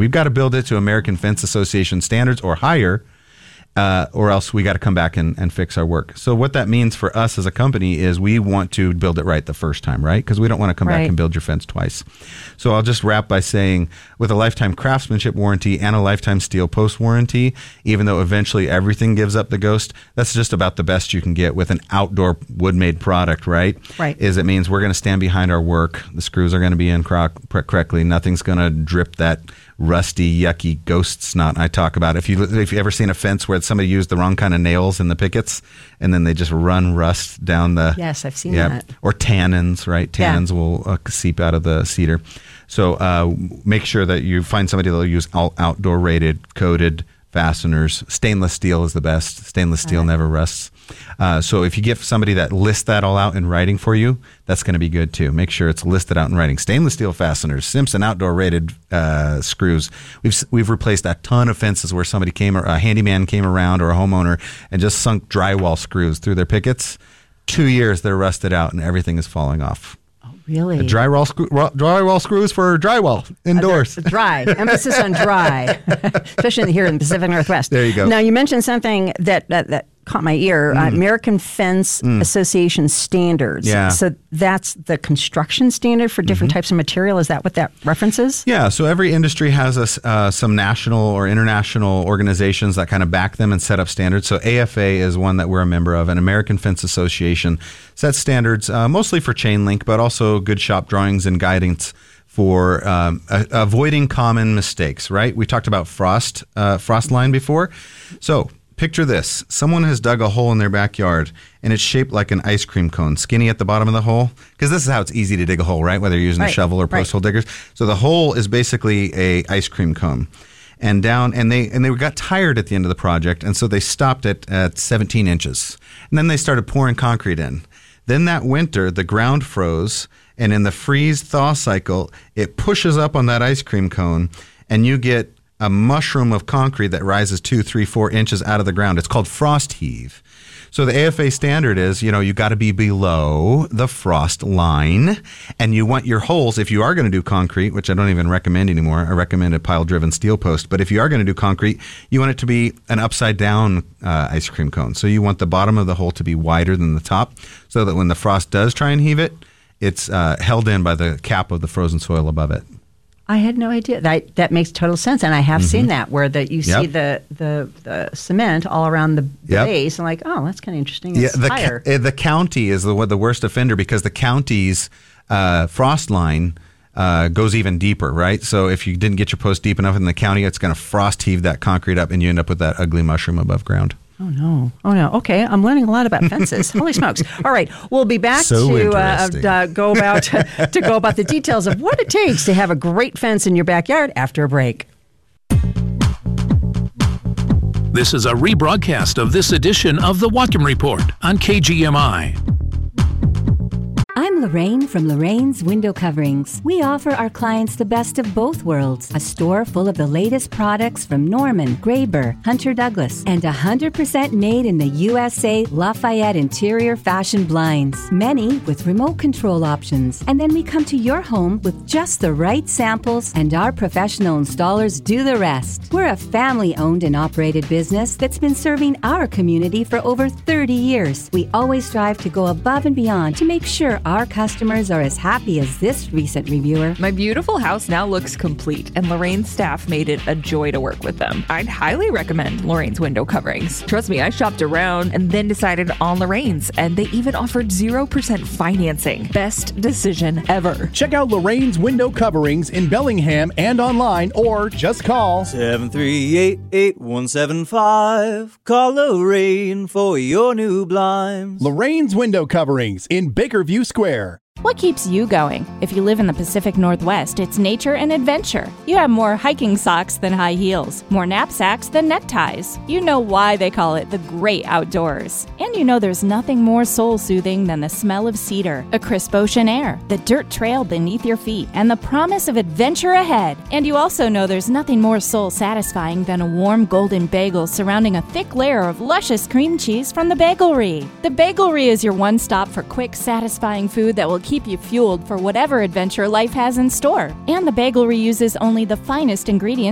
We've got to build it to American Fence Association standards or higher, or else we got to come back and fix our work. So what that means for us as a company is we want to build it right the first time, right? Because we don't want to come back and build your fence twice. So I'll just wrap by saying, with a lifetime craftsmanship warranty and a lifetime steel post warranty, even though eventually everything gives up the ghost, that's just about the best you can get with an outdoor wood-made product, right? Right. It means we're going to stand behind our work. The screws are going to be in correctly. Nothing's going to drip that rusty, yucky ghost snot I talk about. If you ever seen a fence where somebody used the wrong kind of nails in the pickets and then they just run rust down the... Yes, I've seen that. Or tannins, right? Tannins will seep out of the cedar. So make sure that you find somebody that will use outdoor rated, coated fasteners. Stainless steel is the best. Stainless steel never rusts. So if you get somebody that lists that all out in writing for you, that's going to be good too. Make sure it's listed out in writing. Stainless steel fasteners, Simpson outdoor rated screws. We've replaced a ton of fences where somebody a handyman came around or a homeowner and just sunk drywall screws through their pickets. 2 years they're rusted out and everything is falling off. Really? Drywall screws for drywall indoors. Dry. Emphasis on dry, especially here in the Pacific Northwest. There you go. Now, you mentioned something that caught my ear, American Fence Association standards. Yeah. So that's the construction standard for different types of material. Is that what that references? Yeah. So every industry has some national or international organizations that kind of back them and set up standards. So AFA is one that we're a member of, and American Fence Association sets standards mostly for chain link, but also good shop drawings and guidance for avoiding common mistakes, right? We talked about frost line before. So picture this. Someone has dug a hole in their backyard, and it's shaped like an ice cream cone, skinny at the bottom of the hole. Because this is how it's easy to dig a hole, right? Whether you're using a shovel or post hole diggers. So the hole is basically a ice cream cone. And they got tired at the end of the project, and so they stopped it at 17 inches. And then they started pouring concrete in. Then that winter, the ground froze, and in the freeze-thaw cycle, it pushes up on that ice cream cone, and you get a mushroom of concrete that rises 2, 3, 4 inches out of the ground. It's called frost heave. So the AFA standard is, you got to be below the frost line, and you want your holes, if you are going to do concrete, which I don't even recommend anymore, I recommend a pile-driven steel post, but if you are going to do concrete, you want it to be an upside-down ice cream cone. So you want the bottom of the hole to be wider than the top, so that when the frost does try and heave it, it's held in by the cap of the frozen soil above it. I had no idea. That makes total sense, and I have seen that where you see the cement all around the base, and like, oh, that's kind of interesting. It's higher. The county is the worst offender because the county's frost line goes even deeper, right? So if you didn't get your post deep enough in the county, it's going to frost heave that concrete up, and you end up with that ugly mushroom above ground. Oh, no. Okay, I'm learning a lot about fences. Holy smokes. All right, we'll be back to go about the details of what it takes to have a great fence in your backyard after a break. This is a rebroadcast of this edition of The Whatcom Report on KGMI. I'm Lorraine from Lorraine's Window Coverings. We offer our clients the best of both worlds. A store full of the latest products from Norman, Graber, Hunter Douglas, and 100% made in the USA Lafayette interior fashion blinds. Many with remote control options. And then we come to your home with just the right samples, and our professional installers do the rest. We're a family-owned and operated business that's been serving our community for over 30 years. We always strive to go above and beyond to make sure our customers are as happy as this recent reviewer. My beautiful house now looks complete, and Lorraine's staff made it a joy to work with them. I'd highly recommend Lorraine's Window Coverings. Trust me, I shopped around and then decided on Lorraine's, and they even offered 0% financing. Best decision ever. Check out Lorraine's Window Coverings in Bellingham and online, or just call 738-8175. Call Lorraine for your new blinds. Lorraine's Window Coverings in Bakerview Square. What keeps you going? If you live in the Pacific Northwest, it's nature and adventure. You have more hiking socks than high heels, more knapsacks than neckties. You know why they call it the great outdoors. And you know there's nothing more soul-soothing than the smell of cedar, a crisp ocean air, the dirt trail beneath your feet, and the promise of adventure ahead. And you also know there's nothing more soul-satisfying than a warm golden bagel surrounding a thick layer of luscious cream cheese from the Bagelry. The Bagelry is your one stop for quick, satisfying food that will keep you fueled for whatever adventure life has in store. And the Bagelry uses only the finest ingredients